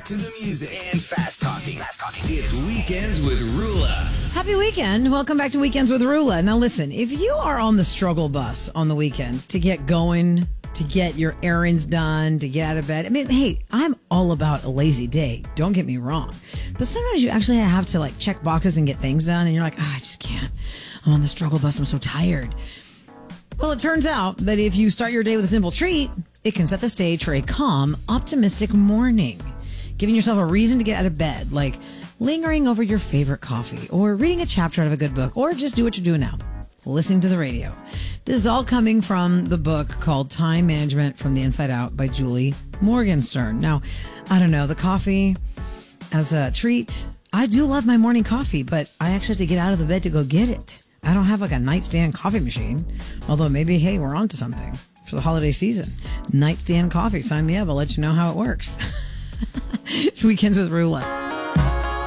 back to the music and fast talking. It's Weekends with Rula. Happy weekend. Welcome back to Weekends with Rula. Now listen, if you are on the struggle bus on the weekends to get going, to get your errands done, to get out of bed. I mean, hey, I'm all about a lazy day. Don't get me wrong. But sometimes you actually have to like check boxes and get things done. And you're like, I just can't. I'm on the struggle bus. I'm so tired. Well, it turns out that if you start your day with a simple treat, it can set the stage for a calm, optimistic morning. Giving yourself a reason to get out of bed, like lingering over your favorite coffee or reading a chapter out of a good book, or just do what you're doing now, listening to the radio. This is all coming from the book called Time Management from the Inside Out by Julie Morgenstern. Now, I don't know, the coffee as a treat. I do love my morning coffee, but I actually have to get out of the bed to go get it. I don't have like a nightstand coffee machine, although maybe, hey, we're on to something for the holiday season. Nightstand coffee, sign me up. I'll let you know how it works. It's Weekends with Rula.